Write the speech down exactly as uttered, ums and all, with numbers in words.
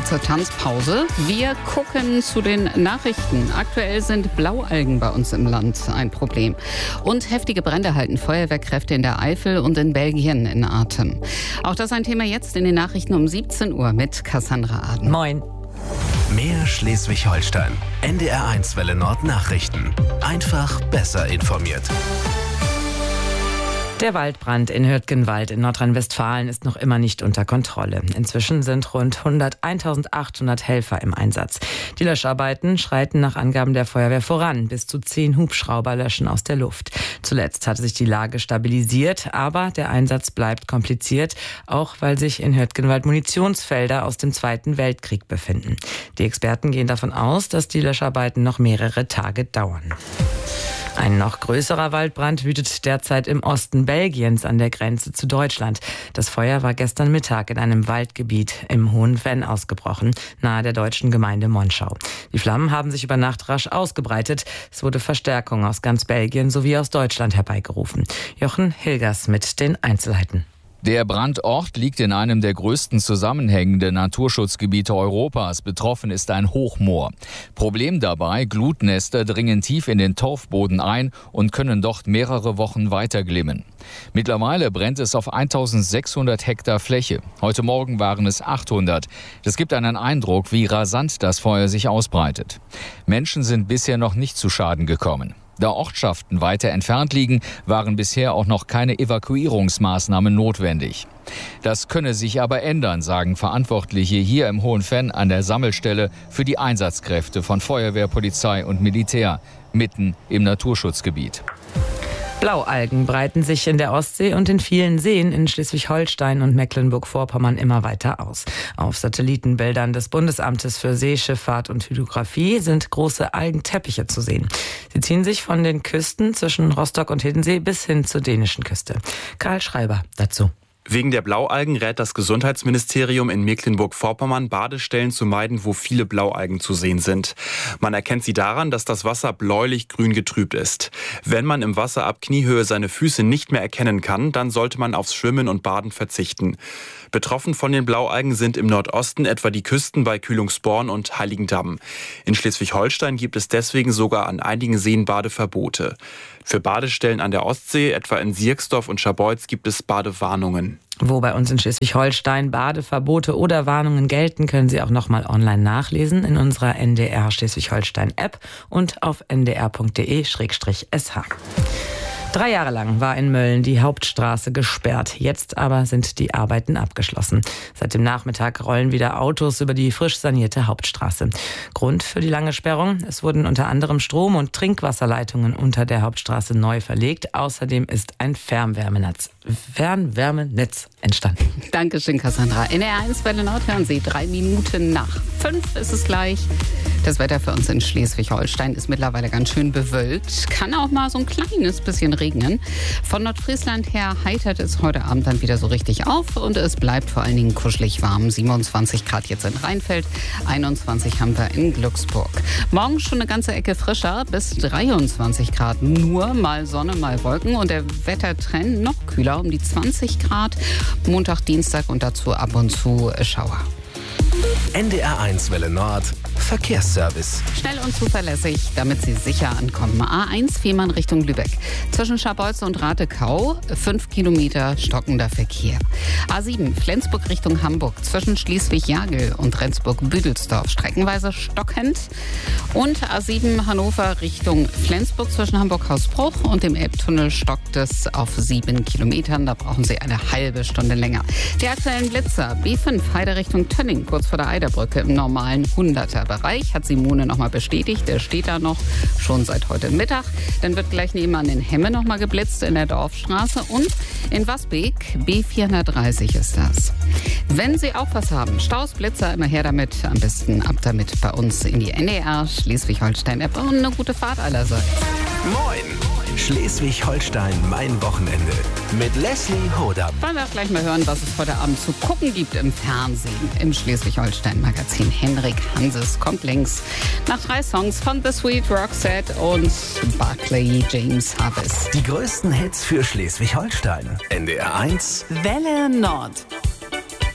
kurze Tanzpause. Wir gucken zu den Nachrichten. Aktuell sind Blaualgen bei uns im Land ein Problem. Und heftige Brände halten Feuerwehrkräfte in der Eifel und in Belgien in Atem. Auch das ein Thema jetzt in den Nachrichten um siebzehn Uhr mit Cassandra Aden. Moin. Mehr Schleswig-Holstein. N D R eins Welle Nord Nachrichten. Einfach besser informiert. Der Waldbrand in Hürtgenwald in Nordrhein-Westfalen ist noch immer nicht unter Kontrolle. Inzwischen sind rund eintausendachthundert Helfer im Einsatz. Die Löscharbeiten schreiten nach Angaben der Feuerwehr voran. Bis zu zehn Hubschrauber löschen aus der Luft. Zuletzt hatte sich die Lage stabilisiert, aber der Einsatz bleibt kompliziert, auch weil sich in Hürtgenwald Munitionsfelder aus dem Zweiten Weltkrieg befinden. Die Experten gehen davon aus, dass die Löscharbeiten noch mehrere Tage dauern. Ein noch größerer Waldbrand wütet derzeit im Osten Belgiens an der Grenze zu Deutschland. Das Feuer war gestern Mittag in einem Waldgebiet im Hohen Venn ausgebrochen, nahe der deutschen Gemeinde Monschau. Die Flammen haben sich über Nacht rasch ausgebreitet. Es wurde Verstärkung aus ganz Belgien sowie aus Deutschland herbeigerufen. Jochen Hilgers mit den Einzelheiten. Der Brandort liegt in einem der größten zusammenhängenden Naturschutzgebiete Europas. Betroffen ist ein Hochmoor. Problem dabei, Glutnester dringen tief in den Torfboden ein und können dort mehrere Wochen weiter glimmen. Mittlerweile brennt es auf eintausendsechshundert Hektar Fläche. Heute Morgen waren es achthundert. Das gibt einen Eindruck, wie rasant das Feuer sich ausbreitet. Menschen sind bisher noch nicht zu Schaden gekommen. Da Ortschaften weiter entfernt liegen, waren bisher auch noch keine Evakuierungsmaßnahmen notwendig. Das könne sich aber ändern, sagen Verantwortliche hier im Hohen Venn an der Sammelstelle für die Einsatzkräfte von Feuerwehr, Polizei und Militär, mitten im Naturschutzgebiet. Blaualgen breiten sich in der Ostsee und in vielen Seen in Schleswig-Holstein und Mecklenburg-Vorpommern immer weiter aus. Auf Satellitenbildern des Bundesamtes für Seeschifffahrt und Hydrographie sind große Algenteppiche zu sehen. Sie ziehen sich von den Küsten zwischen Rostock und Hiddensee bis hin zur dänischen Küste. Karl Schreiber dazu. Wegen der Blaualgen rät das Gesundheitsministerium in Mecklenburg-Vorpommern, Badestellen zu meiden, wo viele Blaualgen zu sehen sind. Man erkennt sie daran, dass das Wasser bläulich-grün getrübt ist. Wenn man im Wasser ab Kniehöhe seine Füße nicht mehr erkennen kann, dann sollte man aufs Schwimmen und Baden verzichten. Betroffen von den Blaualgen sind im Nordosten etwa die Küsten bei Kühlungsborn und Heiligendamm. In Schleswig-Holstein gibt es deswegen sogar an einigen Seen Badeverbote. Für Badestellen an der Ostsee, etwa in Sierksdorf und Scharbeutz, gibt es Badewarnungen. Wo bei uns in Schleswig-Holstein Badeverbote oder Warnungen gelten, können Sie auch nochmal online nachlesen in unserer N D R Schleswig-Holstein-App und auf n d r punkt d e slash s h. Drei Jahre lang war in Mölln die Hauptstraße gesperrt. Jetzt aber sind die Arbeiten abgeschlossen. Seit dem Nachmittag rollen wieder Autos über die frisch sanierte Hauptstraße. Grund für die lange Sperrung? Es wurden unter anderem Strom- und Trinkwasserleitungen unter der Hauptstraße neu verlegt. Außerdem ist ein Fernwärmenetz, Fernwärmenetz entstanden. Dankeschön, Cassandra. N D R eins Welle Nord hören Sie. Drei Minuten nach fünf ist es gleich. Das Wetter für uns in Schleswig-Holstein ist mittlerweile ganz schön bewölkt. Kann auch mal so ein kleines bisschen regnen. Von Nordfriesland her heitert es heute Abend dann wieder so richtig auf und es bleibt vor allen Dingen kuschelig warm. siebenundzwanzig Grad jetzt in Rheinfeld, einundzwanzig haben wir in Glücksburg. Morgen schon eine ganze Ecke frischer, bis dreiundzwanzig Grad. Nur mal Sonne, mal Wolken und der Wettertrend noch kühler, um die zwanzig Grad. Montag, Dienstag und dazu ab und zu Schauer. N D R eins Welle Nord Verkehrsservice. Schnell und zuverlässig, damit Sie sicher ankommen. A eins Fehmarn Richtung Lübeck. Zwischen Scharbeutz und Ratekau fünf Kilometer stockender Verkehr. A sieben Flensburg Richtung Hamburg. Zwischen Schleswig-Jagel und Rendsburg-Büdelsdorf streckenweise stockend. Und A sieben Hannover Richtung Flensburg. Zwischen Hamburg-Hausbruch und dem Elbtunnel stockt es auf sieben Kilometern. Da brauchen Sie eine halbe Stunde länger. Die aktuellen Blitzer. B fünf Heide Richtung Tönning, kurz vor der Eiderbrücke im normalen hunderter-Bereich. Hat Simone nochmal bestätigt. Der steht da noch schon seit heute Mittag. Dann wird gleich nebenan in Hemme nochmal geblitzt in der Dorfstraße. Und in Wasbeek, B vierhundertdreißig ist das. Wenn Sie auch was haben, Staus, Blitzer, immer her damit. Am besten ab damit bei uns in die N D R Schleswig-Holstein-App. Und eine gute Fahrt allerseits. Moin! Schleswig-Holstein, mein Wochenende. Mit Leslie Hodam. Wollen wir auch gleich mal hören, was es heute Abend zu gucken gibt im Fernsehen. Im Schleswig-Holstein-Magazin. Henrik Hanses kommt links. Nach drei Songs von The Sweet Roxette und Barclay James Harvest. Die größten Hits für Schleswig-Holstein. N D R eins Welle Nord.